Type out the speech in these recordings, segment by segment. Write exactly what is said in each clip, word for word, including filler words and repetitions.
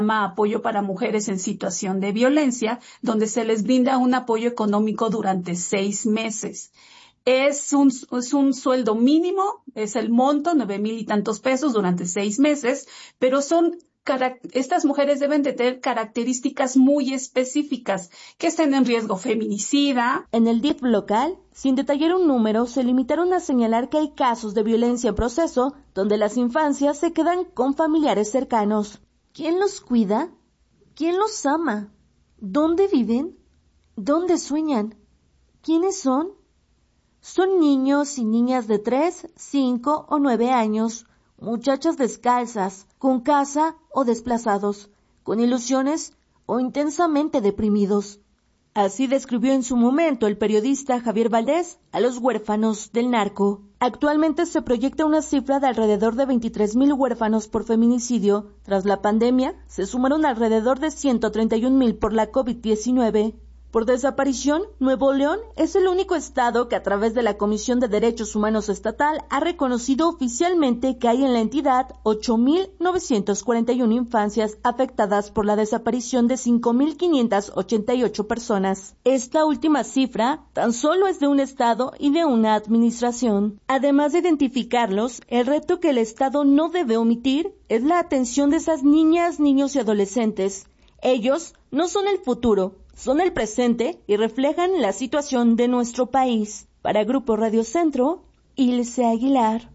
llama Apoyo para Mujeres en Situación de Violencia, donde se les brinda un apoyo económico durante seis meses. Es un, es un sueldo mínimo, es el monto, nueve mil y tantos pesos durante seis meses, pero son estas mujeres deben de tener características muy específicas, que estén en riesgo feminicida. En el D I F local, sin detallar un número, se limitaron a señalar que hay casos de violencia en proceso donde las infancias se quedan con familiares cercanos. ¿Quién los cuida? ¿Quién los ama? ¿Dónde viven? ¿Dónde sueñan? ¿Quiénes son? Son niños y niñas de tres, cinco o nueve años, muchachas descalzas, con casa o desplazados, con ilusiones o intensamente deprimidos. Así describió en su momento el periodista Javier Valdés a los huérfanos del narco. Actualmente se proyecta una cifra de alrededor de veintitrés mil huérfanos por feminicidio. Tras la pandemia, se sumaron alrededor de ciento treinta y un mil por la COVID diecinueve. Por desaparición, Nuevo León es el único estado que a través de la Comisión de Derechos Humanos Estatal ha reconocido oficialmente que hay en la entidad ocho mil novecientas cuarenta y una infancias afectadas por la desaparición de cinco mil quinientas ochenta y ocho personas. Esta última cifra tan solo es de un estado y de una administración. Además de identificarlos, el reto que el estado no debe omitir es la atención de esas niñas, niños y adolescentes. Ellos no son el futuro, son el presente y reflejan la situación de nuestro país. Para Grupo Radio Centro, Ilse Aguilar.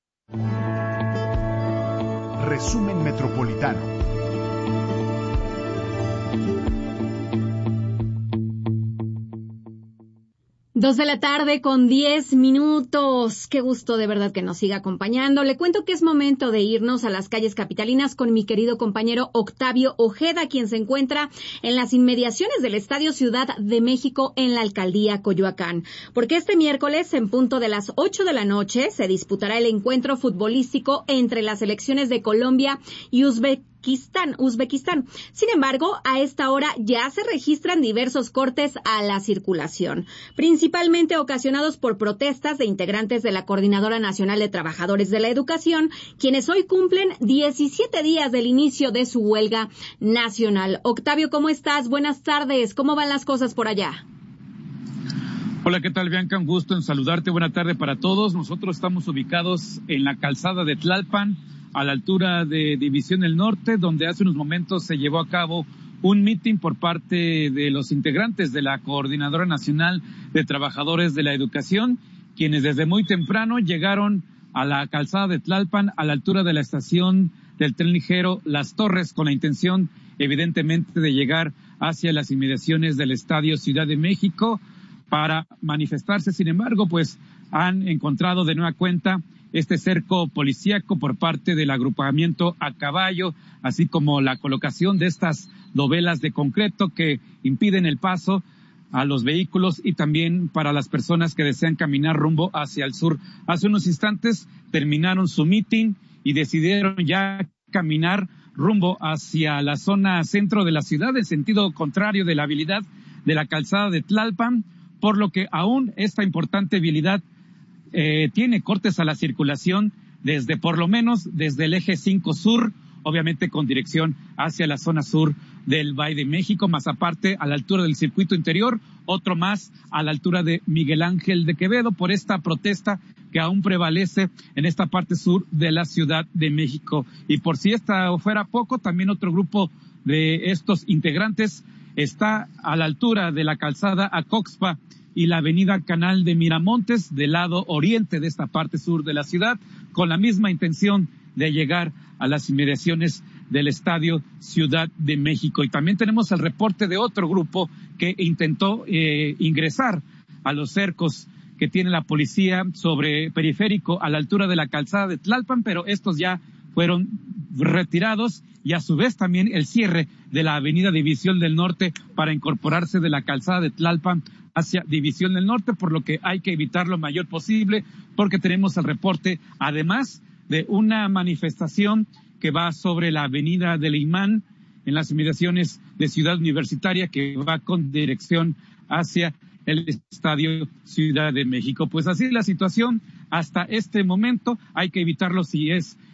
Resumen Metropolitano. Dos de la tarde con diez minutos. Qué gusto de verdad que nos siga acompañando. Le cuento que es momento de irnos a las calles capitalinas con mi querido compañero Octavio Ojeda, quien se encuentra en las inmediaciones del Estadio Ciudad de México en la Alcaldía Coyoacán. Porque este miércoles, en punto de las ocho de la noche, se disputará el encuentro futbolístico entre las selecciones de Colombia y Uzbekistán. Uzbekistán. Sin embargo, a esta hora ya se registran diversos cortes a la circulación, principalmente ocasionados por protestas de integrantes de la Coordinadora Nacional de Trabajadores de la Educación, quienes hoy cumplen diecisiete días del inicio de su huelga nacional. Octavio, ¿cómo estás? Buenas tardes. ¿Cómo van las cosas por allá? Hola, ¿qué tal, Bianca? Un gusto en saludarte. Buena tarde para todos. Nosotros estamos ubicados en la calzada de Tlalpan, a la altura de División del Norte, donde hace unos momentos se llevó a cabo un mitin por parte de los integrantes de la Coordinadora Nacional de Trabajadores de la Educación, quienes desde muy temprano llegaron a la calzada de Tlalpan, a la altura de la estación del tren ligero Las Torres, con la intención, evidentemente, de llegar hacia las inmediaciones del Estadio Ciudad de México para manifestarse. Sin embargo, pues han encontrado de nueva cuenta este cerco policíaco por parte del agrupamiento a caballo, así como la colocación de estas dovelas de concreto que impiden el paso a los vehículos y también para las personas que desean caminar rumbo hacia el sur. Hace unos instantes terminaron su mitin y decidieron ya caminar rumbo hacia la zona centro de la ciudad, en sentido contrario de la vialidad de la calzada de Tlalpan, por lo que aún esta importante vialidad Eh, tiene cortes a la circulación desde, por lo menos, desde el eje cinco sur, obviamente con dirección hacia la zona sur del Valle de México, más aparte a la altura del circuito interior, otro más a la altura de Miguel Ángel de Quevedo, por esta protesta que aún prevalece en esta parte sur de la Ciudad de México. Y por si esta fuera poco, también otro grupo de estos integrantes está a la altura de la calzada Acoxpa y la avenida Canal de Miramontes, del lado oriente de esta parte sur de la ciudad, con la misma intención de llegar a las inmediaciones del Estadio Ciudad de México. Y también tenemos el reporte de otro grupo que intentó eh, ingresar a los cercos que tiene la policía sobre Periférico a la altura de la calzada de Tlalpan, pero estos ya fueron retirados, y a su vez también el cierre de la avenida División del Norte para incorporarse de la calzada de Tlalpan hacia División del Norte, por lo que hay que evitar lo mayor posible, porque tenemos el reporte, además de una manifestación que va sobre la avenida del Imán, en las inmediaciones de Ciudad Universitaria, que va con dirección hacia el Estadio Ciudad de México. Pues así es la situación hasta este momento. Hay que evitarlo si es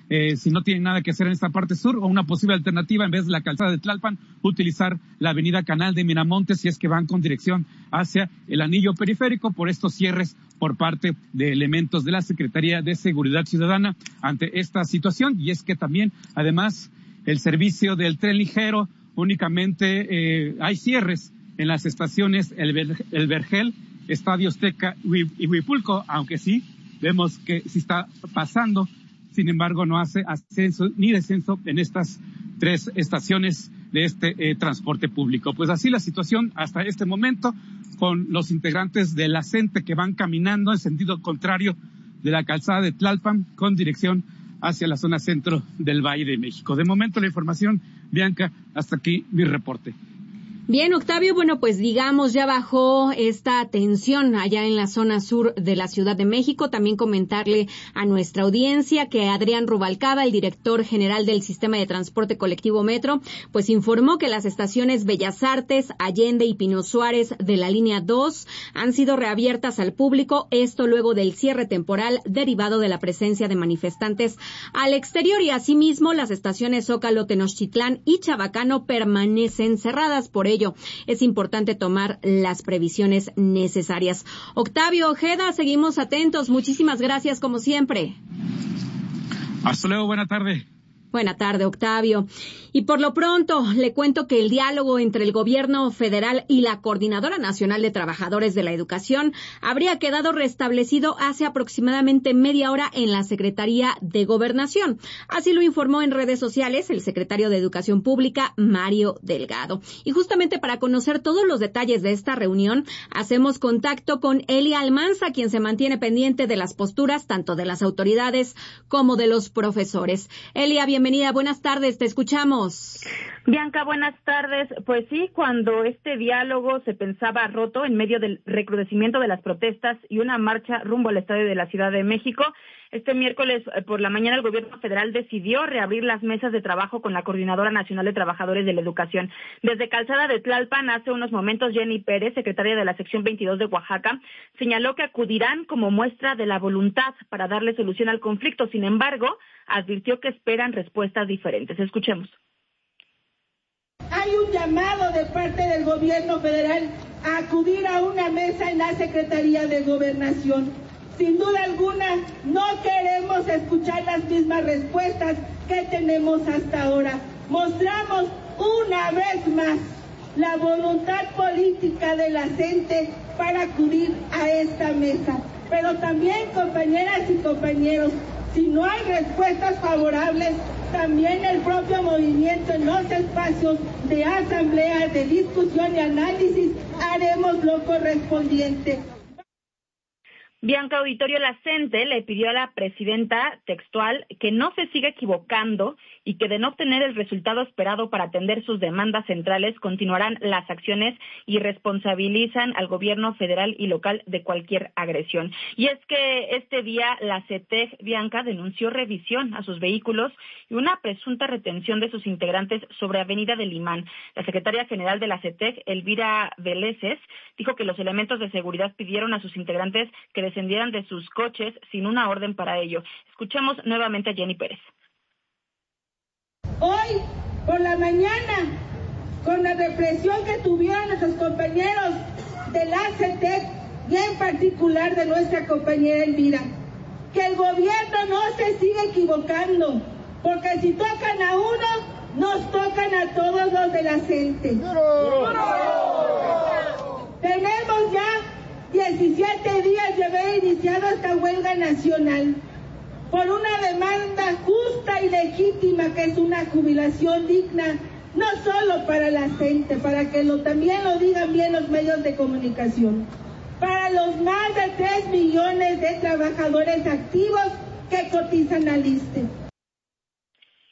eh, si no tienen nada que hacer en esta parte sur, o una posible alternativa, en vez de la calzada de Tlalpan, utilizar la avenida Canal de Miramontes si es que van con dirección hacia el anillo periférico por estos cierres por parte de elementos de la Secretaría de Seguridad Ciudadana ante esta situación. Y es que también, además, el servicio del tren ligero, únicamente eh, hay cierres en las estaciones El, Ver, el Vergel, Estadio Azteca y Huipulco, aunque sí vemos que sí está pasando. Sin embargo, no hace ascenso ni descenso en estas tres estaciones de este eh, transporte público. Pues así la situación hasta este momento, con los integrantes de la CENTE que van caminando en sentido contrario de la calzada de Tlalpan con dirección hacia la zona centro del Valle de México. De momento la información, Bianca, hasta aquí mi reporte. Bien, Octavio, bueno, pues digamos, ya bajó esta tensión allá en la zona sur de la Ciudad de México. También comentarle a nuestra audiencia que Adrián Rubalcaba, el director general del Sistema de Transporte Colectivo Metro, pues informó que las estaciones Bellas Artes, Allende y Pino Suárez de la línea dos han sido reabiertas al público, esto luego del cierre temporal derivado de la presencia de manifestantes al exterior, y asimismo las estaciones Zócalo, Tenochtitlán y Chabacano permanecen cerradas. Por ello, es importante tomar las previsiones necesarias. Octavio Ojeda, seguimos atentos. Muchísimas gracias, como siempre. Hasta luego, buena tarde. Buena tarde, Octavio. Y por lo pronto, le cuento que el diálogo entre el gobierno federal y la Coordinadora Nacional de Trabajadores de la Educación habría quedado restablecido hace aproximadamente media hora en la Secretaría de Gobernación. Así lo informó en redes sociales el secretario de Educación Pública, Mario Delgado. Y justamente para conocer todos los detalles de esta reunión, hacemos contacto con Elia Almanza, quien se mantiene pendiente de las posturas tanto de las autoridades como de los profesores. Elia, bienvenida. Bienvenida, buenas tardes, te escuchamos. Bianca, buenas tardes. Pues sí, cuando este diálogo se pensaba roto en medio del recrudecimiento de las protestas y una marcha rumbo al estadio de la Ciudad de México, este miércoles por la mañana el gobierno federal decidió reabrir las mesas de trabajo con la Coordinadora Nacional de Trabajadores de la Educación. Desde Calzada de Tlalpan, hace unos momentos, Jenny Pérez, secretaria de la sección veintidós de Oaxaca, señaló que acudirán como muestra de la voluntad para darle solución al conflicto. Sin embargo, advirtió que esperan respuestas diferentes. Escuchemos. Hay un llamado de parte del gobierno federal a acudir a una mesa en la Secretaría de Gobernación. Sin duda alguna, no queremos escuchar las mismas respuestas que tenemos hasta ahora. Mostramos una vez más la voluntad política de la CENTE para acudir a esta mesa. Pero también, compañeras y compañeros, si no hay respuestas favorables, también el propio movimiento en los espacios de asamblea, de discusión y análisis, haremos lo correspondiente. Bianca, auditorio, la CENTE le pidió a la presidenta textual que no se siga equivocando y que de no obtener el resultado esperado para atender sus demandas centrales, continuarán las acciones y responsabilizan al gobierno federal y local de cualquier agresión. Y es que este día la CETEG, Bianca, denunció revisión a sus vehículos y una presunta retención de sus integrantes sobre Avenida del Imán. La secretaria general de la CETEG, Elvira Veleses, dijo que los elementos de seguridad pidieron a sus integrantes que descendieran de sus coches sin una orden para ello. Escuchemos nuevamente a Jenny Pérez. Hoy, por la mañana, con la represión que tuvieron nuestros compañeros de la CETEG y en particular de nuestra compañera Elvira, que el gobierno no se siga equivocando, porque si tocan a uno, nos tocan a todos los de la CENTE. Tenemos ya diecisiete días de haber iniciado esta huelga nacional por una demanda justa y legítima, que es una jubilación digna, no solo para la CENTE, para que lo, también lo digan bien los medios de comunicación, para los más de tres millones de trabajadores activos que cotizan al ISSSTE.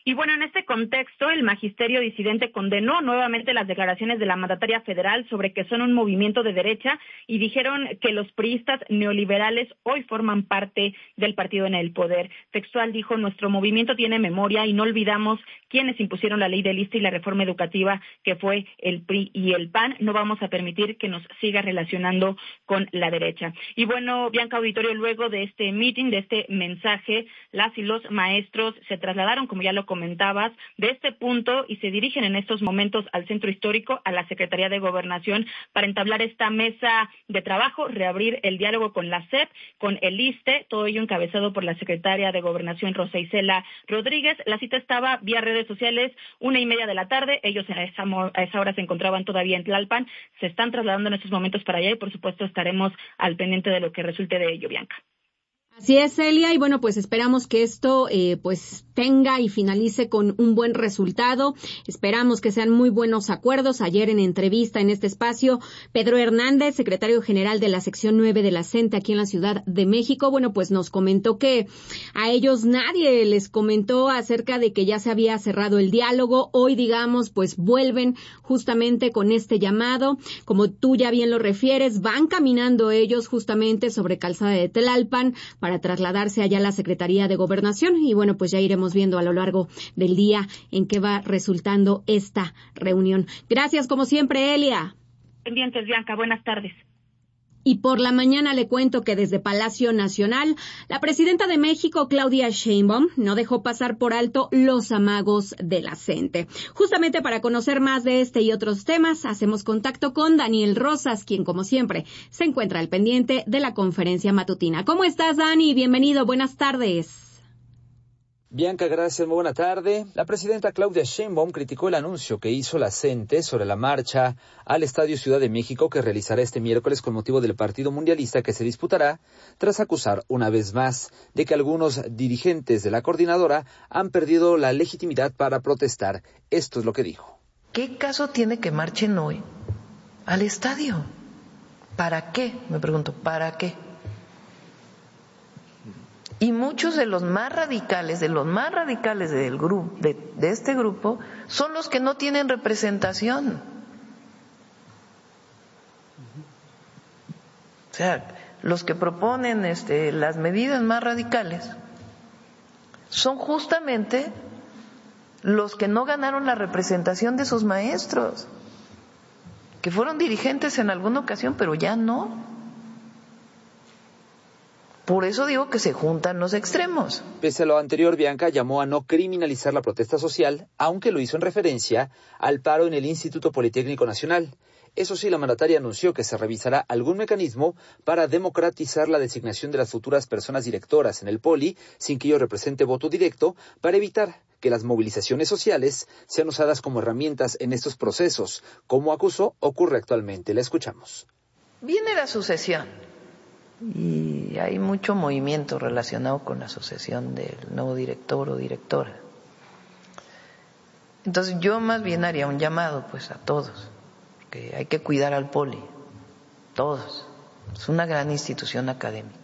Y bueno, en este contexto, el magisterio disidente condenó nuevamente las declaraciones de la mandataria federal sobre que son un movimiento de derecha y dijeron que los priistas neoliberales hoy forman parte del partido en el poder. Textual dijo: nuestro movimiento tiene memoria y no olvidamos quienes impusieron la ley del I S S S Te y la reforma educativa, que fue el P R I y el P A N. No vamos a permitir que nos siga relacionando con la derecha. Y bueno, Bianca Auditorio, luego de este meeting, de este mensaje, las y los maestros se trasladaron, como ya lo comentabas, de este punto y se dirigen en estos momentos al centro histórico, a la Secretaría de Gobernación, para entablar esta mesa de trabajo, reabrir el diálogo con la S E P, con el I S S S Te, todo ello encabezado por la secretaria de Gobernación, Rosa Isela Rodríguez. La cita estaba vía redes sociales, una y media de la tarde. Ellos a esa, a esa hora se encontraban todavía en Tlalpan, se están trasladando en estos momentos para allá y por supuesto estaremos al pendiente de lo que resulte de ello, Bianca. Así es, Celia, y bueno, pues esperamos que esto eh, pues tenga y finalice con un buen resultado. Esperamos que sean muy buenos acuerdos. Ayer en entrevista en este espacio, Pedro Hernández, secretario general de la sección nueve de la C E N T E aquí en la Ciudad de México, bueno, pues nos comentó que a ellos nadie les comentó acerca de que ya se había cerrado el diálogo. Hoy, digamos, pues vuelven justamente con este llamado. Como tú ya bien lo refieres, van caminando ellos justamente sobre Calzada de Tlalpan para trasladarse allá a la Secretaría de Gobernación y bueno, pues ya iremos viendo a lo largo del día en qué va resultando esta reunión. Gracias como siempre, Elia. Pendientes, Bianca, buenas tardes. Y por la mañana le cuento que desde Palacio Nacional, la presidenta de México, Claudia Sheinbaum, no dejó pasar por alto los amagos de la C E N T E. Justamente para conocer más de este y otros temas, hacemos contacto con Daniel Rosas, quien, como siempre, se encuentra al pendiente de la conferencia matutina. ¿Cómo estás, Dani? Bienvenido, buenas tardes. Bianca, gracias, muy buena tarde. La presidenta Claudia Sheinbaum criticó el anuncio que hizo la C E N T E sobre la marcha al Estadio Ciudad de México que realizará este miércoles con motivo del partido mundialista que se disputará, tras acusar una vez más de que algunos dirigentes de la coordinadora han perdido la legitimidad para protestar. Esto es lo que dijo. ¿Qué caso tiene que marchen hoy al estadio? ¿Para qué? Me pregunto, ¿para qué? Y muchos de los más radicales, de los más radicales del grupo, de, de este grupo, son los que no tienen representación. O sea, los que proponen este, las medidas más radicales son justamente los que no ganaron la representación de sus maestros, que fueron dirigentes en alguna ocasión, pero ya no. Por eso digo que se juntan los extremos. Pese a lo anterior, Bianca llamó a no criminalizar la protesta social, aunque lo hizo en referencia al paro en el Instituto Politécnico Nacional. Eso sí, la mandataria anunció que se revisará algún mecanismo para democratizar la designación de las futuras personas directoras en el Poli, sin que ello represente voto directo, para evitar que las movilizaciones sociales sean usadas como herramientas en estos procesos, como acusó ocurre actualmente. La escuchamos. Viene la sucesión. Y hay mucho movimiento relacionado con la sucesión del nuevo director o directora. Entonces yo más bien haría un llamado pues a todos, que hay que cuidar al Poli, todos. Es una gran institución académica.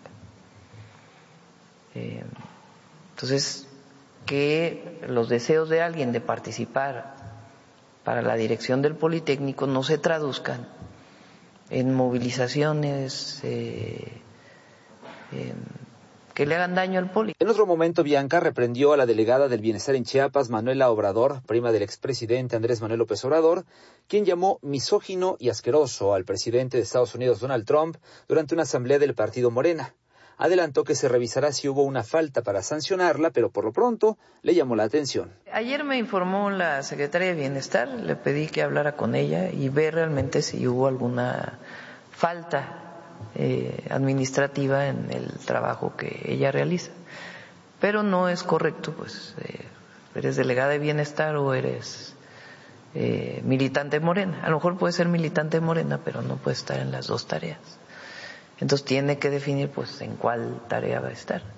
Eh, entonces, que los deseos de alguien de participar para la dirección del Politécnico no se traduzcan en movilizaciones eh, eh, que le hagan daño al Poli. En otro momento, Bianca reprendió a la delegada del Bienestar en Chiapas, Manuela Obrador, prima del expresidente Andrés Manuel López Obrador, quien llamó misógino y asqueroso al presidente de Estados Unidos, Donald Trump, durante una asamblea del partido Morena. Adelantó que se revisará si hubo una falta para sancionarla, pero por lo pronto le llamó la atención. Ayer me informó la secretaria de Bienestar, le pedí que hablara con ella y ver realmente si hubo alguna falta eh, administrativa en el trabajo que ella realiza. Pero no es correcto, pues, eh, eres delegada de Bienestar o eres eh, militante Morena. A lo mejor puede ser militante Morena, pero no puede estar en las dos tareas. Entonces tiene que definir pues en cuál tarea va a estar.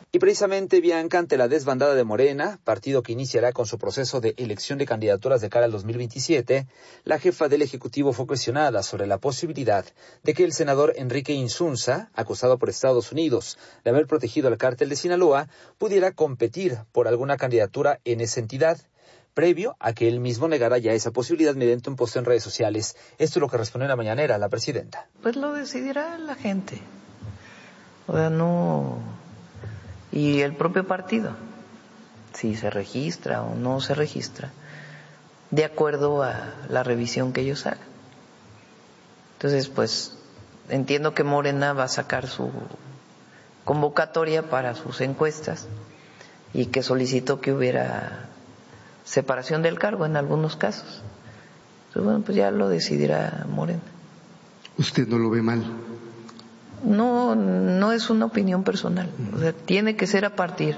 Y precisamente, Bianca, ante la desbandada de Morena, partido que iniciará con su proceso de elección de candidaturas de cara al dos mil veintisiete, la jefa del Ejecutivo fue cuestionada sobre la posibilidad de que el senador Enrique Insunza, acusado por Estados Unidos de haber protegido al cártel de Sinaloa, pudiera competir por alguna candidatura en esa entidad, previo a que él mismo negara ya esa posibilidad mediante un post en redes sociales. Esto es lo que respondió en la mañanera la presidenta. Pues lo decidirá la gente. O sea, no... Y el propio partido, si se registra o no se registra, de acuerdo a la revisión que ellos hagan. Entonces, pues, entiendo que Morena va a sacar su convocatoria para sus encuestas y que solicitó que hubiera separación del cargo en algunos casos. Entonces, bueno, pues ya lo decidirá Morena. ¿Usted no lo ve mal? No, no es una opinión personal. O sea, tiene que ser a partir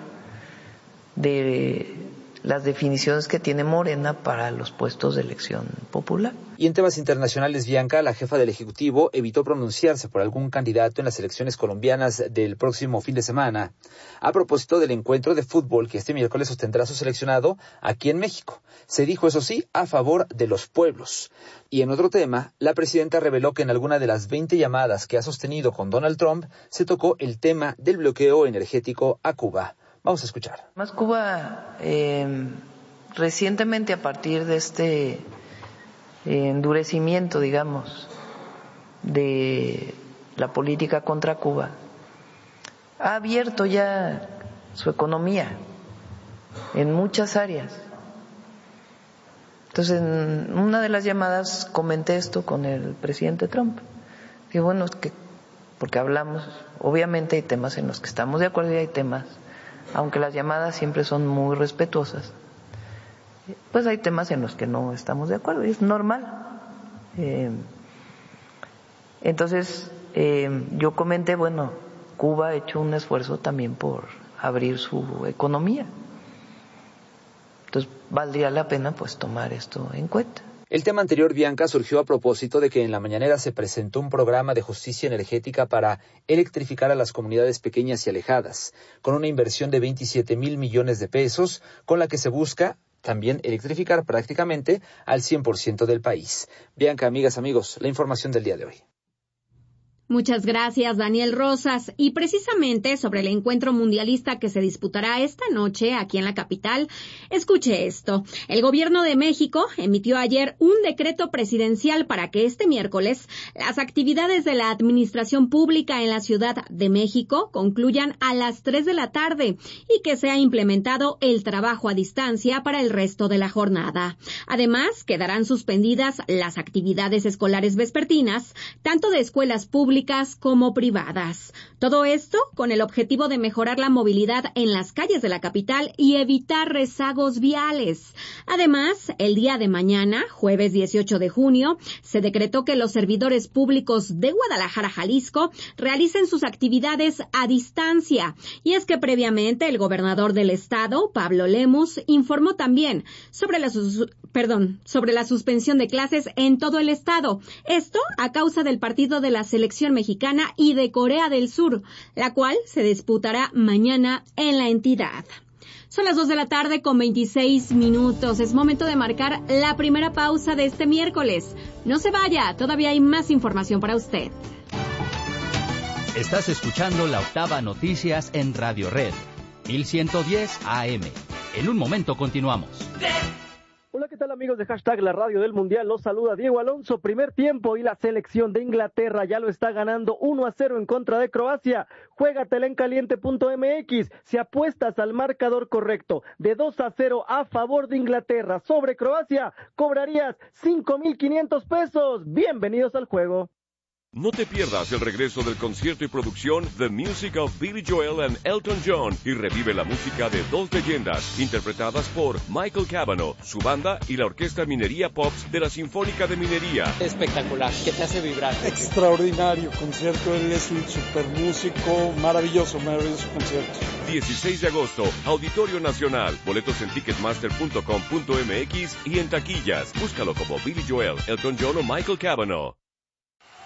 de las definiciones que tiene Morena para los puestos de elección popular. Y en temas internacionales, Bianca, la jefa del Ejecutivo evitó pronunciarse por algún candidato en las elecciones colombianas del próximo fin de semana, a propósito del encuentro de fútbol que este miércoles sostendrá su seleccionado aquí en México. Se dijo, eso sí, a favor de los pueblos. Y en otro tema, la presidenta reveló que en alguna de las veinte llamadas que ha sostenido con Donald Trump se tocó el tema del bloqueo energético a Cuba. Vamos a escuchar. Más Cuba, eh, recientemente a partir de este eh, endurecimiento, digamos, de la política contra Cuba, ha abierto ya su economía en muchas áreas. Entonces, en una de las llamadas comenté esto con el presidente Trump. Que bueno, que porque hablamos, obviamente hay temas en los que estamos de acuerdo y hay temas, aunque las llamadas siempre son muy respetuosas, pues hay temas en los que no estamos de acuerdo, y es normal. Eh, entonces, eh, yo comenté, bueno, Cuba ha hecho un esfuerzo también por abrir su economía. Entonces, valdría la pena pues tomar esto en cuenta. El tema anterior, Bianca, surgió a propósito de que en la mañanera se presentó un programa de justicia energética para electrificar a las comunidades pequeñas y alejadas, con una inversión de veintisiete mil millones de pesos, con la que se busca también electrificar prácticamente al cien por ciento del país. Bianca, amigas, amigos, la información del día de hoy. Muchas gracias, Daniel Rosas. Y precisamente sobre el encuentro mundialista que se disputará esta noche aquí en la capital, escuche esto. El gobierno de México emitió ayer un decreto presidencial para que este miércoles las actividades de la administración pública en la Ciudad de México concluyan a las tres de la tarde y que sea implementado el trabajo a distancia para el resto de la jornada. Además, quedarán suspendidas las actividades escolares vespertinas, tanto de escuelas públicas como privadas. Todo esto con el objetivo de mejorar la movilidad en las calles de la capital y evitar rezagos viales. Además, el día de mañana, jueves dieciocho de junio, se decretó que los servidores públicos de Guadalajara, Jalisco, realicen sus actividades a distancia. Y es que previamente el gobernador del estado, Pablo Lemus, informó también sobre la, sus, perdón, sobre la suspensión de clases en todo el estado. Esto a causa del partido de la selección mexicana y de Corea del Sur, la cual se disputará mañana en la entidad. Son las dos de la tarde con veintiséis minutos. Es momento de marcar la primera pausa de este miércoles. No se vaya, todavía hay más información para usted. Estás escuchando la Octava Noticias en Radio Red, mil ciento diez A M. En un momento continuamos. Hola, ¿qué tal amigos de Hashtag La Radio del Mundial? Los saluda Diego Alonso. Primer tiempo y la selección de Inglaterra ya lo está ganando uno a cero en contra de Croacia. Juégatela en caliente punto m x. Si apuestas al marcador correcto de dos a cero a favor de Inglaterra sobre Croacia, cobrarías cinco mil quinientos pesos. Bienvenidos al juego. No te pierdas el regreso del concierto y producción The Music of Billy Joel and Elton John y revive la música de dos leyendas interpretadas por Michael Cavanaugh, su banda y la Orquesta Minería Pops de la Sinfónica de Minería. Espectacular, que te hace vibrar. Extraordinario concierto, él es un super músico, maravilloso, maravilloso concierto. dieciséis de agosto, Auditorio Nacional, boletos en ticketmaster punto com punto m x y en taquillas. Búscalo como Billy Joel, Elton John o Michael Cavanaugh.